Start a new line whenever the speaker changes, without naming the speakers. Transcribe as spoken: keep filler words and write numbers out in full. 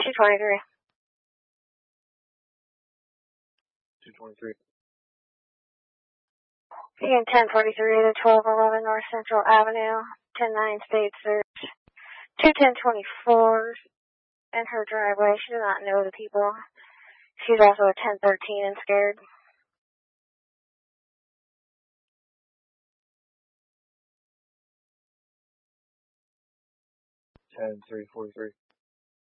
two twenty-three.
two twenty-three.
Being ten forty-three to twelve eleven North Central Avenue, ten nine State Search. two ten twenty-four in her driveway. She does not know the people. She's also a ten thirteen and scared.
ten three forty-three.